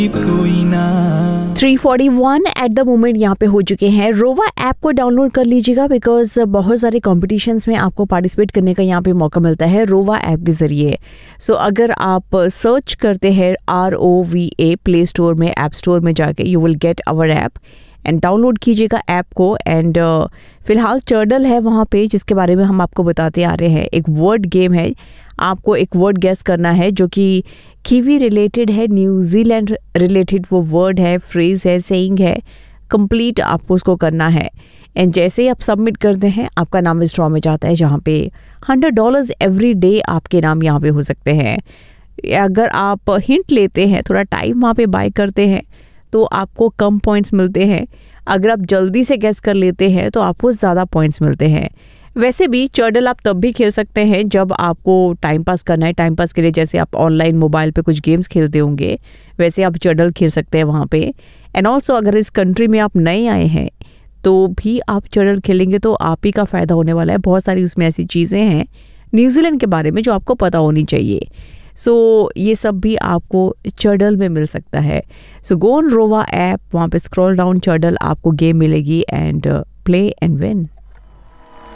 कोई ना 341 at the moment यहाँ पे हो चुके हैं। रोवा ऐप को डाउनलोड कर लीजिएगा बिकॉज बहुत सारे कॉम्पिटिशन्स में आपको पार्टिसिपेट करने का यहाँ पे मौका मिलता है रोवा ऐप के ज़रिए। सो अगर आप सर्च करते हैं ROVA प्ले स्टोर में, ऐप स्टोर में जाके you will get our app and download कीजिएगा ऐप को। एंड फिलहाल चर्डल है वहाँ पे जिसके बारे में हम आपको बताते आ रहे हैं। एक वर्ड गेम है, आपको एक वर्ड गेस करना है जो कि कीवी रिलेटेड है, न्यूजीलैंड रिलेटेड वो वर्ड है, फ्रेज है, सेइंग है, कंप्लीट आपको उसको करना है। एंड जैसे ही आप सबमिट करते हैं आपका नाम इस ड्रॉ में जाता है जहाँ पे $100 एवरी डे आपके नाम यहाँ पे हो सकते हैं। अगर आप हिंट लेते हैं, थोड़ा टाइम वहाँ पे बाय करते हैं तो आपको कम पॉइंट्स मिलते हैं। अगर आप जल्दी से गेस कर लेते हैं तो आपको ज़्यादा पॉइंट्स मिलते हैं। वैसे भी चर्डल आप तब भी खेल सकते हैं जब आपको टाइम पास करना है। टाइम पास के लिए जैसे आप ऑनलाइन मोबाइल पे कुछ गेम्स खेलते होंगे वैसे आप चर्डल खेल सकते हैं वहाँ पे। एंड ऑल्सो अगर इस कंट्री में आप नए आए हैं तो भी आप चर्डल खेलेंगे तो आप ही का फ़ायदा होने वाला है। बहुत सारी उसमें ऐसी चीज़ें हैं न्यूजीलैंड के बारे में जो आपको पता होनी चाहिए। सो ये सब भी आपको चर्डल में मिल सकता है। सो गो ऑन रोवा ऐप, वहाँ पे स्क्रॉल डाउन चर्डल आपको गेम मिलेगी एंड प्ले एंड विन।